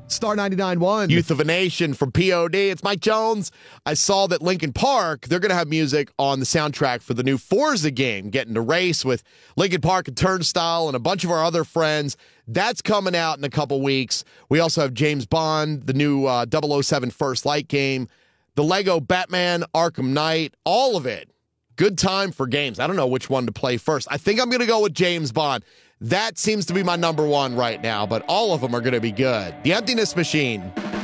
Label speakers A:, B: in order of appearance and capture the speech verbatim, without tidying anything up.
A: Star ninety-nine point one.
B: Youth of a Nation from P O D. It's Mike Jones. I saw that Linkin Park, they're going to have music on the soundtrack for the new Forza game, getting to race with Linkin Park and Turnstile and a bunch of our other friends. That's coming out in a couple weeks. We also have James Bond, the new uh, double oh seven First Light game, the Lego Batman Arkham Knight, all of it. Good time for games. I don't know which one to play first. I think I'm going to go with James Bond. That seems to be my number one right now, but all of them are going to be good. The Emptiness Machine.